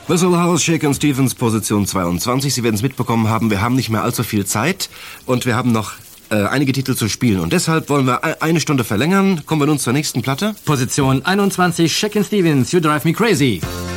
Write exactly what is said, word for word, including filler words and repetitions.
Whistle House, Shakin' Stevens, Position zweiundzwanzig. Sie werden es mitbekommen haben, wir haben nicht mehr allzu viel Zeit und wir haben noch äh, einige Titel zu spielen. Und deshalb wollen wir eine Stunde verlängern. Kommen wir nun zur nächsten Platte. Position einundzwanzig, Shakin' Stevens, You Drive Me Crazy.